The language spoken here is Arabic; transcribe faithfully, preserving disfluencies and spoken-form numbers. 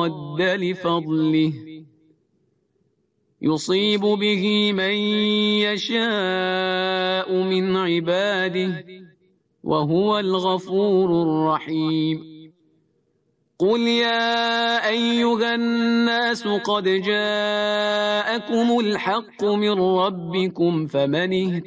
راد لفضله يصيب به من يشاء من عباده وهو الغفور الرحيم. قل يا أيها الناس قد جاءكم الحق من ربكم فمن اهتدى